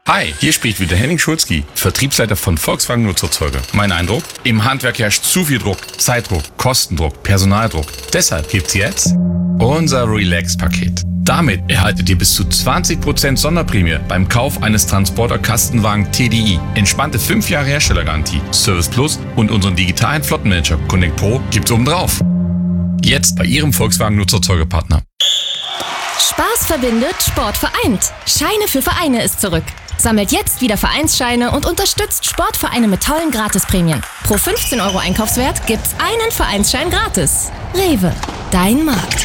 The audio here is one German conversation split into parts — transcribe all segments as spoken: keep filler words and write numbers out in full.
Hi, hier spricht wieder Henning Schulzki, Vertriebsleiter von Volkswagen Nutzerzeuge. Mein Eindruck? Im Handwerk herrscht zu viel Druck, Zeitdruck, Kostendruck, Personaldruck. Deshalb gibt's jetzt unser Relax-Paket. Damit erhaltet ihr bis zu zwanzig Prozent Sonderprämie beim Kauf eines Transporter-Kastenwagen T D I. Entspannte fünf Jahre Herstellergarantie, Service Plus und unseren digitalen Flottenmanager Connect Pro gibt's obendrauf. Jetzt bei Ihrem Volkswagen Nutzerzeugepartner. Spaß verbindet, Sport vereint. Scheine für Vereine ist zurück. Sammelt jetzt wieder Vereinsscheine und unterstützt Sportvereine mit tollen Gratisprämien. Pro fünfzehn Euro Einkaufswert gibt's einen Vereinsschein gratis. Rewe, dein Markt.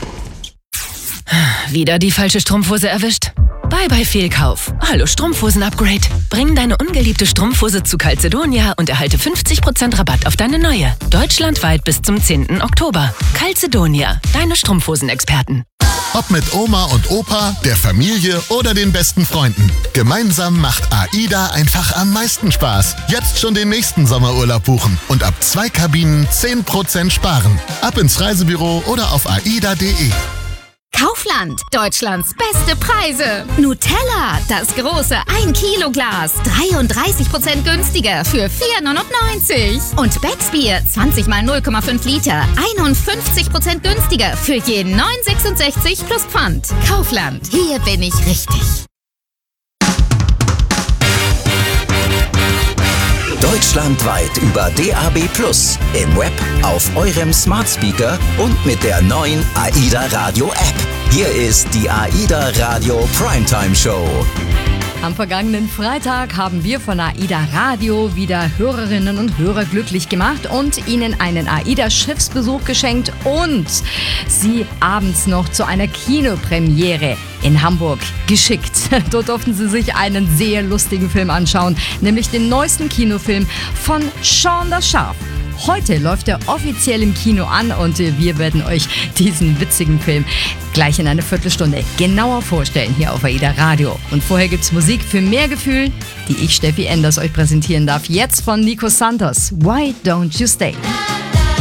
Wieder die falsche Strumpfhose erwischt? Bye bye Fehlkauf. Hallo Strumpfhosen-Upgrade. Bring deine ungeliebte Strumpfhose zu Calzedonia und erhalte fünfzig Prozent Rabatt auf deine neue. Deutschlandweit bis zum zehnten Oktober. Calzedonia, deine Strumpfhosen-Experten. Ob mit Oma und Opa, der Familie oder den besten Freunden. Gemeinsam macht AIDA einfach am meisten Spaß. Jetzt schon den nächsten Sommerurlaub buchen und ab zwei Kabinen zehn Prozent sparen. Ab ins Reisebüro oder auf aida punkt de. Kaufland, Deutschlands beste Preise. Nutella, das große ein Kilo Glas, dreiunddreißig Prozent günstiger für vier neunundneunzig. Und Becksbier, zwanzig mal null Komma fünf Liter, einundfünfzig Prozent günstiger für je neun sechsundsechzig plus Pfand. Kaufland, hier bin ich richtig. Deutschlandweit über D A B plus, im Web, auf eurem Smart Speaker und mit der neuen AIDA Radio App. Hier ist die AIDA Radio Primetime Show. Am vergangenen Freitag haben wir von AIDA Radio wieder Hörerinnen und Hörer glücklich gemacht und ihnen einen AIDA-Schiffsbesuch geschenkt und sie abends noch zu einer Kinopremiere in Hamburg geschickt. Dort durften sie sich einen sehr lustigen Film anschauen, nämlich den neuesten Kinofilm von Shaun das Schaf. Heute läuft er offiziell im Kino an und wir werden euch diesen witzigen Film gleich in einer Viertelstunde genauer vorstellen hier auf AIDA Radio. Und vorher gibt's Musik für mehr Gefühl, die ich, Steffi Enders, euch präsentieren darf. Jetzt von Nico Santos. Why Don't You Stay?